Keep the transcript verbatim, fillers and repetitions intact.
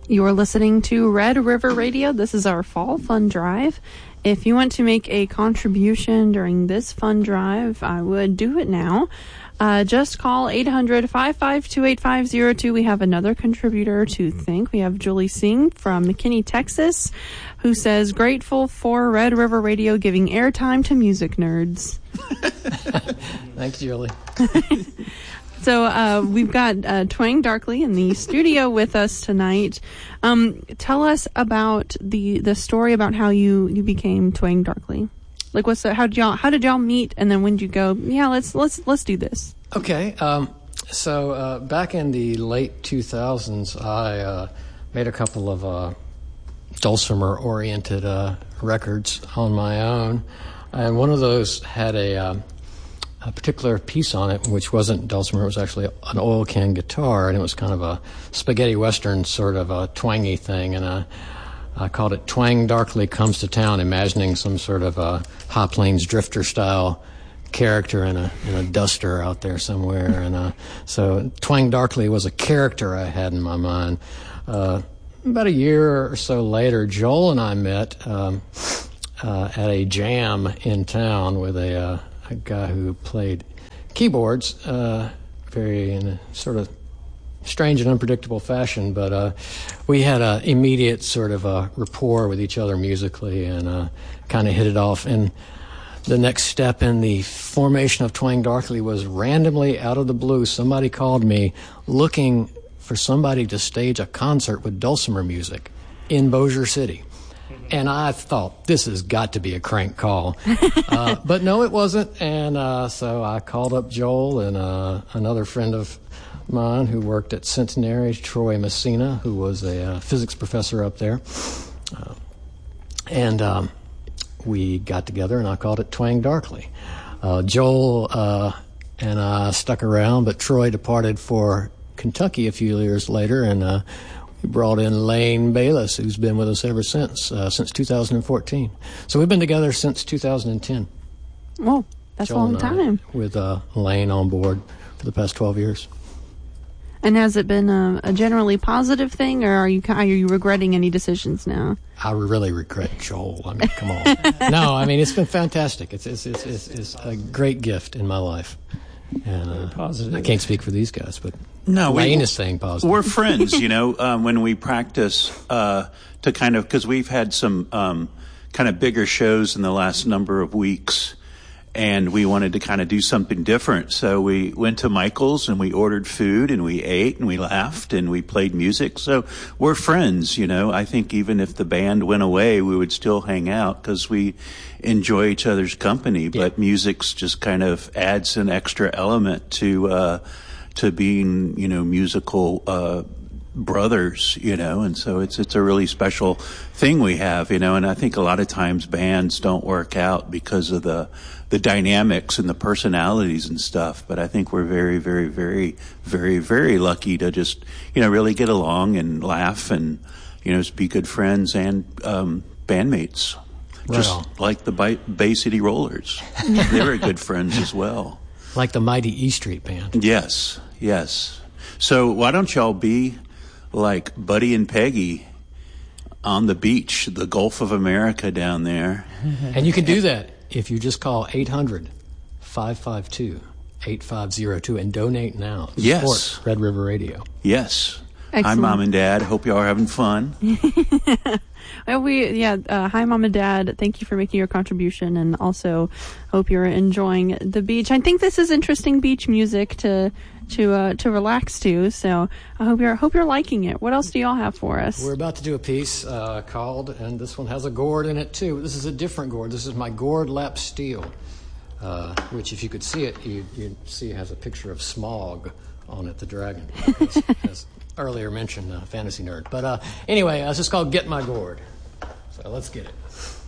You're listening to Red River Radio. This is our Fall Fun Drive. If you want to make a contribution during this fun drive, I would do it now. Uh, just call eight hundred, five five two, eight five zero two. We have another contributor to thank. We have Julie Singh from McKinney, Texas, who says, grateful for Red River Radio giving airtime to music nerds. Thanks, Julie. So uh, we've got uh, Twang Darkly in the studio with us tonight. Um, tell us about the the story about how you, you became Twang Darkly. Like, what's the, how did y'all how did y'all meet, and then when did you go? Yeah, let's let's let's do this. Okay, um, so uh, back in the late two thousands, I uh, made a couple of uh, dulcimer oriented uh, records on my own, and one of those had a. Uh, a particular piece on it, which wasn't dulcimer, it was actually an oil can guitar, and it was kind of a spaghetti western sort of a twangy thing, and uh, I called it Twang Darkly Comes to Town, imagining some sort of a Hot Plains Drifter style character in a in a duster out there somewhere, and uh, so Twang Darkly was a character I had in my mind. Uh, about a year or so later, Joel and I met um, uh, at a jam in town with a uh, a guy who played keyboards, uh, very in a sort of strange and unpredictable fashion, but uh, we had an immediate sort of a rapport with each other musically, and uh, kind of hit it off. And the next step in the formation of Twang Darkly was randomly, out of the blue, somebody called me looking for somebody to stage a concert with dulcimer music in Bossier City. And I thought, this has got to be a crank call. Uh, but no, it wasn't. And uh, so I called up Joel and uh, another friend of mine who worked at Centenary, Troy Messina, who was a uh, physics professor up there. Uh, and um, we got together, and I called it Twang Darkly. Uh, Joel uh, and I stuck around, but Troy departed for Kentucky a few years later, and uh, we brought in Lane Bayless, who's been with us ever since, uh, since two thousand fourteen. So we've been together since two thousand ten. Oh, that's Joel a long time. With uh, Lane on board for the past twelve years. And has it been a, a generally positive thing, or are you are you regretting any decisions now? I really regret Joel. I mean, come on. No, I mean, it's been fantastic. It's it's it's it's, it's a great gift in my life. And uh, positive. I can't speak for these guys, but no, Lane we, is saying positive. We're friends, you know, um, when we practice uh, to kind of, because we've had some um, kind of bigger shows in the last number of weeks, and we wanted to kind of do something different. So we went to Michael's and we ordered food and we ate and we laughed and we played music. So we're friends, you know. I think even if the band went away, we would still hang out because we enjoy each other's company. Yeah. But music's just kind of adds an extra element to uh, to being, you know, musical uh brothers, you know, and so it's it's a really special thing we have, you know, and I think a lot of times bands don't work out because of the the dynamics and the personalities and stuff, but I think we're very, very, very, very, very lucky to just, you know, really get along and laugh and, you know, just be good friends and um, bandmates. Right just on. like the Bay, Bay City Rollers. They were good friends as well. Like the mighty E Street Band. Yes, yes. So why don't y'all be like Buddy and Peggy on the beach, the Gulf of America down there. And you can do that if you just call eight hundred, five five two, eight five zero two and donate now. Yes. Support Red River Radio. Yes. Excellent. Hi, Mom and Dad. Hope you all are having fun. Well, we yeah. Uh, hi, Mom and Dad. Thank you for making your contribution, and also hope you're enjoying the beach. I think this is interesting beach music to to uh, to relax to. So I hope you're hope you're liking it. What else do y'all have for us? We're about to do a piece uh, called, and this one has a gourd in it too. This is a different gourd. This is my gourd lap steel, uh, which if you could see it, you you see it has a picture of Smog on it, the dragon. As, as earlier mentioned, uh, fantasy nerd. But uh, anyway, uh, this is called Get My Gourd. So let's get it.